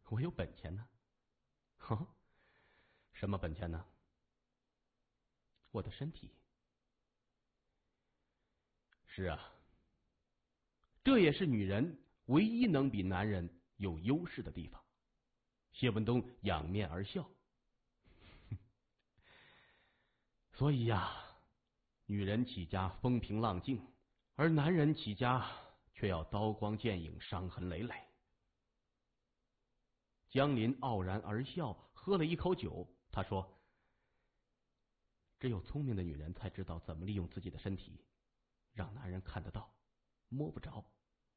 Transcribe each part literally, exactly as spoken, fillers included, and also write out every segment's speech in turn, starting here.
我有本钱呢。呵，什么本钱呢？我的身体。是啊，这也是女人唯一能比男人有优势的地方。谢文东仰面而笑。所以呀，女人起家风平浪静，而男人起家却要刀光剑影，伤痕累累。江林傲然而笑，喝了一口酒，他说：只有聪明的女人才知道怎么利用自己的身体，让男人看得到，摸不着。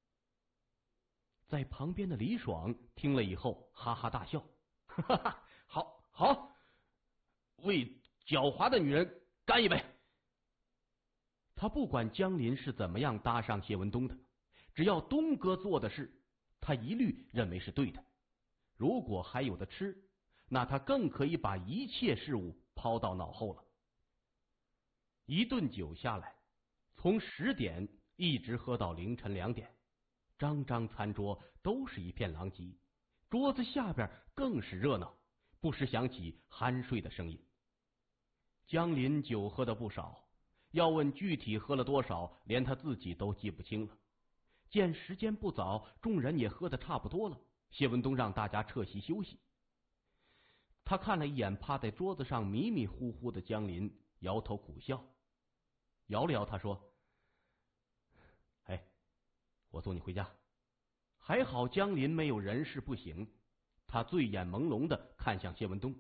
在旁边的李爽听了以后哈哈大笑，哈哈，好好，为狡猾的女人干一杯。他不管江林是怎么样搭上谢文东的，只要东哥做的事，他一律认为是对的。如果还有的吃，那他更可以把一切事物抛到脑后了。一顿酒下来，从十点一直喝到凌晨两点，张张餐桌都是一片狼藉，桌子下边更是热闹，不时响起酣睡的声音。江林酒喝的不少，要问具体喝了多少，连他自己都记不清了。见时间不早，众人也喝得差不多了，谢文东让大家撤席休息。他看了一眼趴在桌子上迷迷糊糊的江林，摇头苦笑，摇了摇，他说：哎，我送你回家。还好江林没有人事不省，他醉眼朦胧的看向谢文东。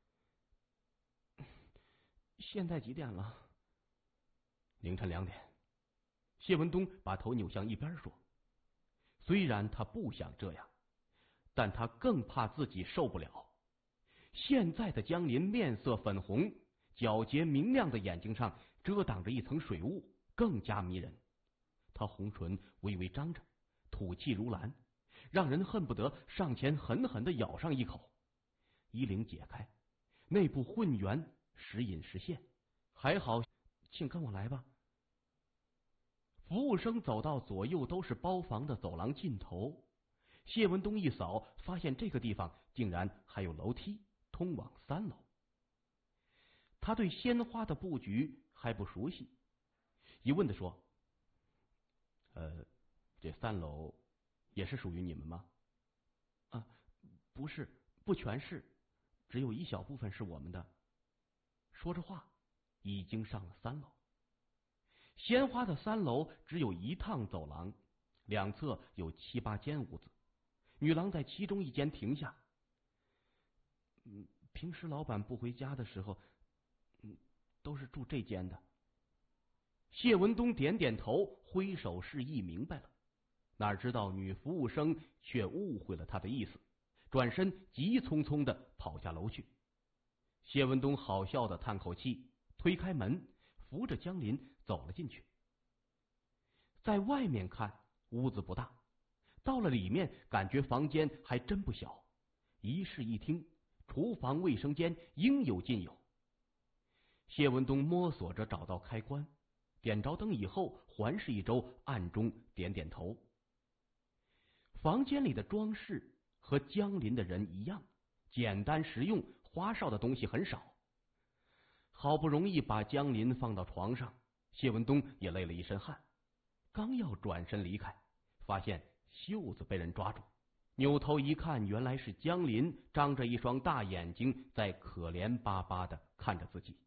现在几点了？凌晨两点。谢文东把头扭向一边说，虽然他不想这样，但他更怕自己受不了。现在的江林面色粉红，皎洁明亮的眼睛上遮挡着一层水雾，更加迷人。他红唇微微张着，吐气如兰，让人恨不得上前狠狠的咬上一口。衣领解开，内部混元时隐时现。还好，请跟我来吧。服务生走到左右都是包房的走廊尽头，谢文东一扫，发现这个地方竟然还有楼梯通往三楼。他对鲜花的布局还不熟悉，一问的说：呃，这三楼也是属于你们吗？啊，不是，不全是，只有一小部分是我们的。说着话，已经上了三楼。鲜花的三楼只有一趟走廊，两侧有七八间屋子。女郎在其中一间停下。嗯，平时老板不回家的时候，嗯，都是住这间的。谢文东点点头，挥手示意明白了。哪知道女服务生却误会了他的意思，转身急匆匆的跑下楼去。谢文东好笑的叹口气，推开门，扶着江林走了进去。在外面看屋子不大，到了里面感觉房间还真不小，一室一厅，厨房卫生间应有尽有。谢文东摸索着找到开关，点着灯以后环视一周，暗中点点头。房间里的装饰和江林的人一样，简单实用，花哨的东西很少。好不容易把江林放到床上，谢文东也累了一身汗，刚要转身离开，发现袖子被人抓住，扭头一看，原来是江林张着一双大眼睛在可怜巴巴的看着自己。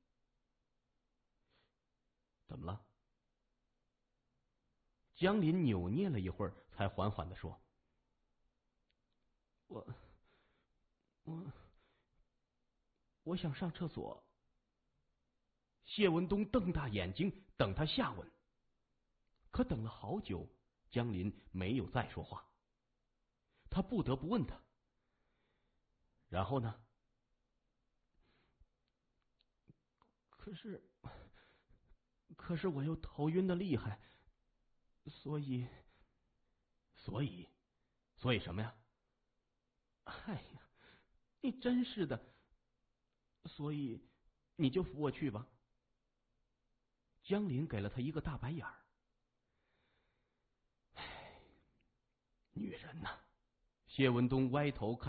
怎么了？江林扭捏了一会儿，才缓缓的说：我我我想上厕所。谢文东瞪大眼睛等他下文，可等了好久，江林没有再说话。他不得不问他：然后呢？可是可是我又头晕的厉害，所以所以所以什么呀？哎呀，你真是的，所以你就扶我去吧。江林给了他一个大白眼儿。唉，女人呐！谢文东歪头看